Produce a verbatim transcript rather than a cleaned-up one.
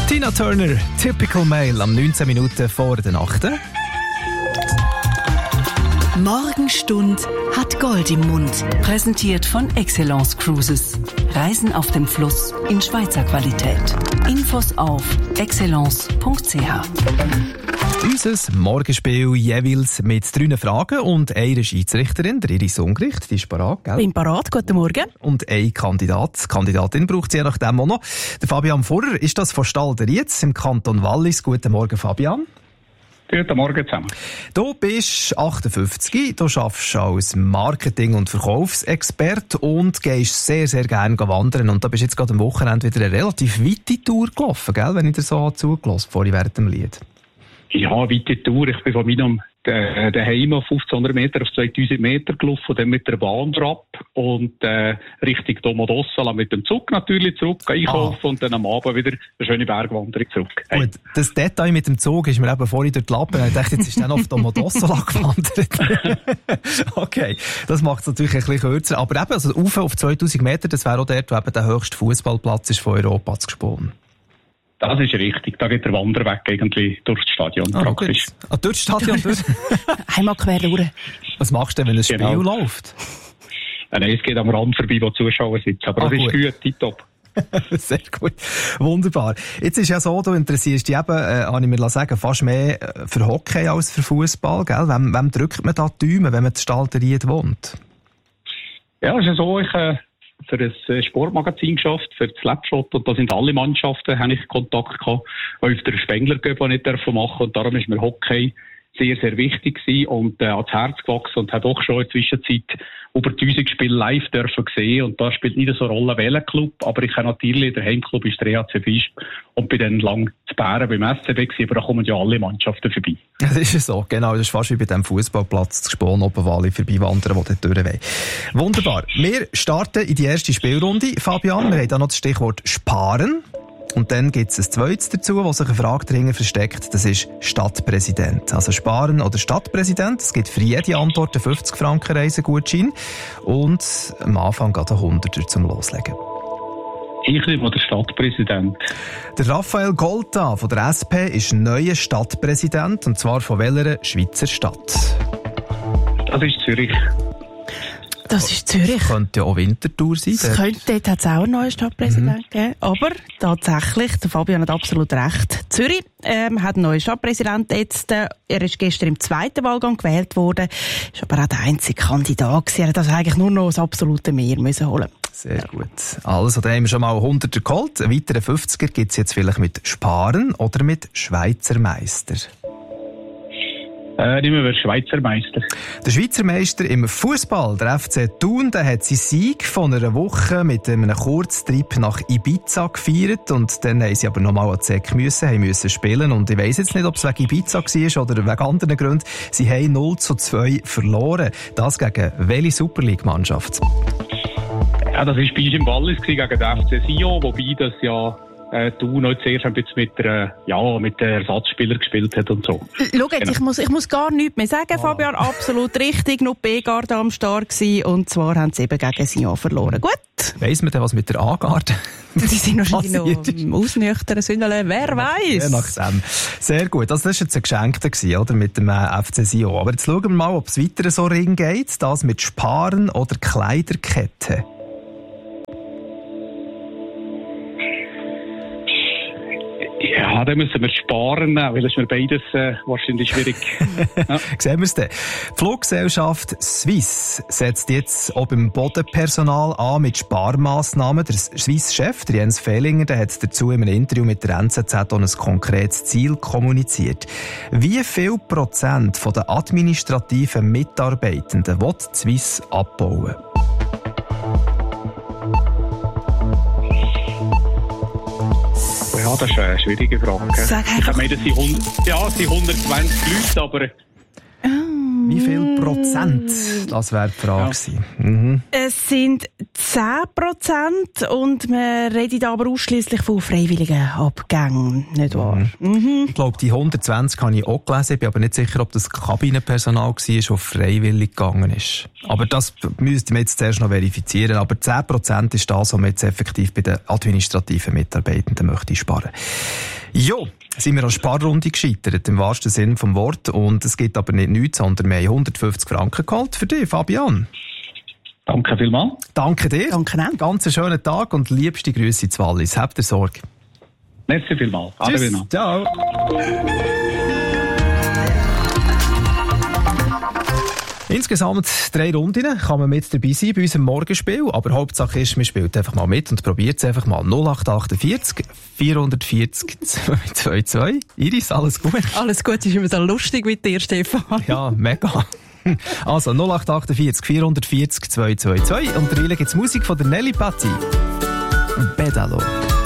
Tina Turner, Typical Male, am neunzehn Minuten vor der Nacht. Morgenstund hat Gold im Mund. Präsentiert von Excellence Cruises. Reisen auf dem Fluss in Schweizer Qualität. Infos auf excellence punkt c h. Unser Morgenspiel jeweils mit drei Fragen und einer Schiedsrichterin, der Iris Ungericht, die ist parat, gell? Bin parat, guten Morgen. Und ein Kandidat, Kandidatin braucht sie je nachdem auch noch. Der Fabian Furrer ist das von Stalder-Rietz im Kanton Wallis. Guten Morgen, Fabian. Guten Morgen zusammen. Du bist achtundfünfzig, du arbeitest als Marketing- und Verkaufsexperte und gehst sehr, sehr gerne wandern. Und da bist jetzt gerade am Wochenende wieder eine relativ weite Tour gelaufen, gell? Wenn ich dir so zugelassen habe, vorhin während dem Lied. Ja, weite Tour. Ich bin von meinem äh, daheim auf fünfzehnhundert Meter auf zweitausend Meter gelaufen, dann mit der Bahn ab und äh, Richtung Domodossola mit dem Zug natürlich zurück einkaufen ah. und dann am Abend wieder eine schöne Bergwanderung zurück. Hey. Gut, das Detail mit dem Zug ist mir eben vorhin durch die Lappen. Ich dachte, jetzt ist dann auf Domodossola gewandert. Okay, das macht es natürlich ein bisschen kürzer. Aber eben, also rauf auf zweitausend Meter, das wäre auch dort, wo eben der höchste Fußballplatz ist von Europa zu Gspon. Das ist richtig. Da geht der Wanderweg irgendwie durchs Stadion ah, praktisch. Ah, durchs Stadion durch? Einmal quer durch. Was machst du denn, wenn ein genau. Spiel läuft? Nein, es geht am Rand vorbei, wo die Zuschauer sitzen. Aber ah, das gut. ist gut, tipptopp. Sehr gut. Wunderbar. Jetzt ist ja so, du interessierst dich eben, äh, habe ich mir sagen, fast mehr für Hockey als für Fußball, gell? Wem, wem drückt man da die Daumen, wenn man in Stalder-Ried wohnt? Ja, es ist so, ich... Äh, für ein Sportmagazin geschafft, für das Slapshot, und da sind alle Mannschaften, habe ich Kontakt gehabt, weil ich den Spengler Göbel nicht machen durfte, und darum ist mir Hockey sehr, sehr wichtig gewesen und äh, ans Herz gewachsen und habe auch schon in der Zwischenzeit über tausend Spiele live dürfen sehen, und da spielt nicht so eine Rolle welcher Club, aber ich habe natürlich, der Heimclub ist der E H C Visp und bin dann lang zu Bären beim S C B gewesen, aber da kommen ja alle Mannschaften vorbei. Das ist so, genau, das ist fast wie bei dem Fußballplatz zu Gspon, oben, wo alle vorbeiwandern, die dort durch wollen. Wunderbar. Wir starten in die erste Spielrunde, Fabian. Wir haben da noch das Stichwort Sparen. Und dann gibt es ein zweites dazu, wo sich eine Frage dahinter versteckt. Das ist Stadtpräsident. Also Sparen oder Stadtpräsident. Es gibt für jede Antwort einen fünfzig Franken Reisegutschein. Und am Anfang geht ein Hunderter zum Loslegen. Ich nehme der Stadtpräsident. Der Raphael Golta von der S P ist neuer Stadtpräsident. Und zwar von welcher Schweizer Stadt? Das ist Zürich. Das ist Zürich. Könnte ja auch Winterthur sein. Das könnte, dort hat es auch einen neuen Stadtpräsidenten mhm. gegeben. Aber tatsächlich, der Fabian hat absolut recht. Zürich ähm, hat einen neuen Stadtpräsidenten jetzt. Äh, er ist gestern im zweiten Wahlgang gewählt worden. Ist aber auch der einzige Kandidat gewesen. Er hat also eigentlich nur noch das absolute Mehr müssen holen. Sehr gut. Also, da haben wir schon mal hunderter geholt. Einen weiteren fünfziger gibt es jetzt vielleicht mit Sparen oder mit Schweizer Meister. Äh, nehmen wir Schweizer Meister. Der Schweizer Meister im Fußball, der F C Thun, der hat seinen Sieg von einer Woche mit einem Kurztrip nach Ibiza gefeiert, und dann haben sie aber nochmal an die Säcke müssen, haben müssen spielen, und ich weiss jetzt nicht, ob es wegen Ibiza war oder wegen anderen Gründen. Sie haben null zu zwei verloren. Das gegen welche Super League-Mannschaft? Ja, das war bei uns im Wallis gegen den F C Sion, wobei das ja Äh, du noch zuerst ein bisschen mit der, ja, mit den Ersatzspielern gespielt hat und so. Schau jetzt, genau. ich, muss, ich muss gar nichts mehr sagen, ah. Fabian, absolut richtig, noch B-Garde am Start gewesen, und zwar haben sie eben gegen Sion verloren. Gut. Weiss man denn, was mit der A-Garde? Die sind wahrscheinlich noch ausnüchtern, Sündele, wer weiss. Ja, nach dem. Sehr gut, also das war jetzt ein Geschenkter gewesen, oder, mit dem äh, F C Sion. Aber jetzt schauen wir mal, ob es weiter so ring geht, das mit Sparen oder Kleiderkette. Ja, dann müssen wir sparen, weil das ist mir beides äh, wahrscheinlich schwierig. Ja. Sehen wir es dann. Die Fluggesellschaft Swiss setzt jetzt auch beim Bodenpersonal an mit Sparmaßnahmen. Der Swiss-Chef, der Jens Fehlinger, der hat dazu in einem Interview mit der N Z Z auch ein konkretes Ziel kommuniziert. Wie viel Prozent von den administrativen Mitarbeitenden will die Swiss abbauen? Ja, das ist eine schwierige Frage. Sag ich meine, das sind hundert, ja, es sind hundertzwanzig Leute, aber... Oh, Wie viel Prozent? Das wäre die Frage gewesen. Mhm. Es sind zehn Prozent und wir reden aber ausschliesslich von freiwilligen Abgängen, nicht wahr? Mhm. Mhm. Ich glaube, die hundertzwanzig habe ich auch gelesen. Ich bin aber nicht sicher, ob das Kabinenpersonal war, das freiwillig gegangen ist. Aber das müsste man jetzt zuerst noch verifizieren. Aber zehn Prozent ist das, was man jetzt effektiv bei den administrativen Mitarbeitenden möchte sparen. Jo, sind wir an Sparrunde gescheitert, im wahrsten Sinn vom Wort. Und es gibt aber nicht nichts, sondern wir haben hundertfünfzig Franken geholt für dich, Fabian. Danke vielmals. Danke dir. Danke auch. Ganz einen schönen Tag und liebste Grüße zu Wallis. Habt ihr Sorge. Merci vielmals. Tschüss. Ciao. Insgesamt drei Runden kann man mit dabei sein bei unserem Morgenspiel. Aber Hauptsache ist, man spielt einfach mal mit und probiert es einfach mal. null acht achtundvierzig vierhundertvierzig zweihundertzweiundzwanzig. Iris, alles gut? Alles gut, ist immer so lustig mit dir, Stefan. Ja, mega. Also null acht achtundvierzig vierhundertvierzig zweihundertzweiundzwanzig. Und derweil gibt es Musik von der Nelly Patti. Pedalo.